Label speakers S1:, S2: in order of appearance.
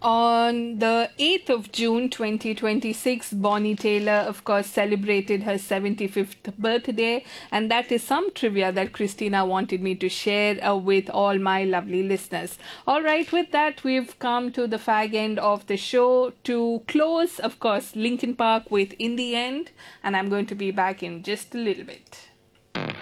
S1: On the 8th of June 2026, Bonnie Taylor, of course, celebrated her 75th birthday, and that is some trivia that Christina wanted me to share with all my lovely listeners. All right, with that, we've come to the fag end of the show. To close, of course, Linkin Park with In the End, and I'm going to be back in just a little bit.